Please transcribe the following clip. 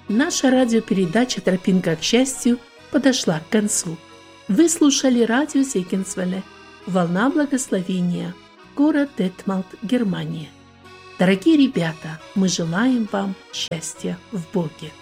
Наша радиопередача «Тропинка к счастью» подошла к концу. Вы слушали радио Зегенсвелле, «Волна благословения», город Детмалт, Германия. Дорогие ребята, мы желаем вам счастья в Боге.